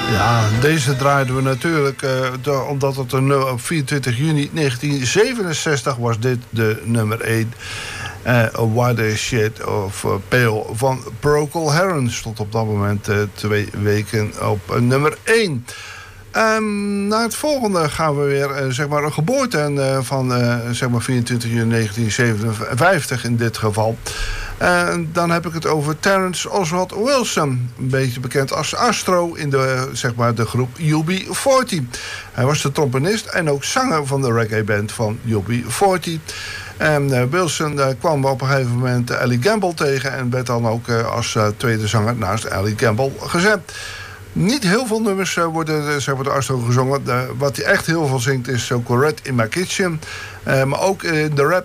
Ja, deze draaiden we natuurlijk omdat het op 24 juni 1967 was dit de nummer 1. Why the Shade of Pale van Procol Harum stond op dat moment 2 weken op nummer 1. Naar het volgende gaan we weer zeg maar een geboorte van zeg maar 24 juni 1957 in dit geval. Dan heb ik het over Terence Oswald Wilson. Een beetje bekend als Astro in de, zeg maar, de groep UB40. Hij was de trombonist en ook zanger van de reggae-band van UB40. En Wilson kwam op een gegeven moment Ellie Gamble tegen en werd dan ook als tweede zanger naast Ellie Gamble gezet. Niet heel veel nummers worden zeg maar, door Astro gezongen. Wat hij echt heel veel zingt is So Correct in My Kitchen. Maar ook in de rap